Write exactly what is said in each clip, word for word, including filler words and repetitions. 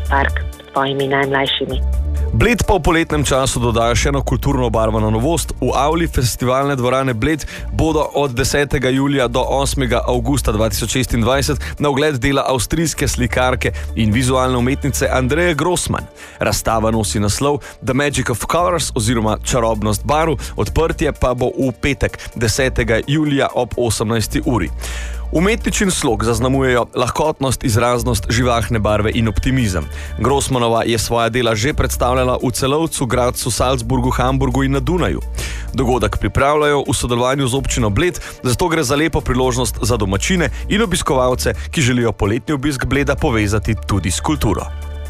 park s svojimi najmlajšimi. Bled pa v poletnem času dodaja še eno kulturno obarvano novost. V avli festivalne dvorane Bled bodo od desetega julija do osmega avgusta dva tisoč šestindvajset na ogled dela avstrijske slikarke in vizualne umetnice Andreje Grossman. Razstava nosi naslov The Magic of Colors oziroma Čarobnost barv, odprtje pa bo v petek desetega julija ob osemnajsti uri. Umetničin slog zaznamujejo lahkotnost, izraznost, živahne barve in optimizem. Grossmanova je svoja dela že predstavljala v Celovcu, Gradcu, Salzburgu, Hamburgu in na Dunaju. Dogodek pripravljajo v sodelovanju z občino Bled, zato gre za lepo priložnost za domačine in obiskovalce, ki želijo poletni obisk Bleda povezati tudi s kulturo.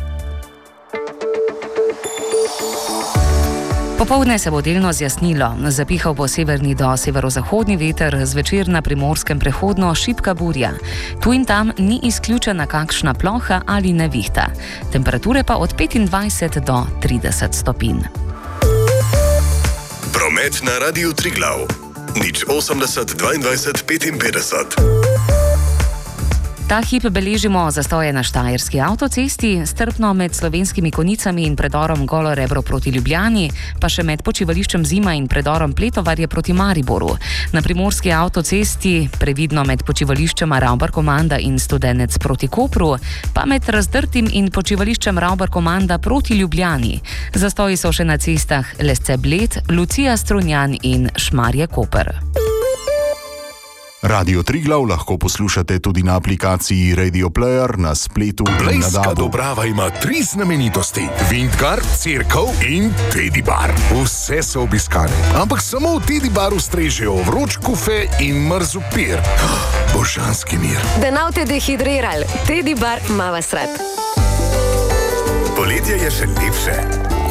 Popoldne se bo delno zjasnilo, zapihal bo severni do severozahodni veter, zvečer na Primorskem prehodno šibka burja. Tu in tam ni izključena kakšna ploha ali nevihta. Temperature pa od petindvajset do trideset stopinj. Promet na Radiu Triglav. nič osemdeset dvaindvajset petinpetdeset. Ta hip beležimo zastoje na štajerski avtocesti, strpno med Slovenskimi Konjicami in predorom Golo Rebro proti Ljubljani, pa še med počivališčem Zima in predorom Pletovarje proti Mariboru. Na primorski avtocesti previdno med počivališčema Ravbar Komanda in Studenec proti Kopru, pa med Razdrtim in počivališčem Ravbar Komanda proti Ljubljani. Zastoji so še na cestah Lesce Bled, Lucija Strunjan in Šmarje Koper. Radio Triglav lahko poslušate tudi na aplikaciji Radio Player, na spletu in na Blejska dabu. Dobrava ima tri znamenitosti. Vintgar, Cerkev in Teddy Bar. Vse so obiskane, ampak samo v Teddy Baru strežejo vroč kufe in mrzu pir. Božanski mir. Da nav te dehidriral, Teddy Bar ima vas rad. Poletje je še lepše.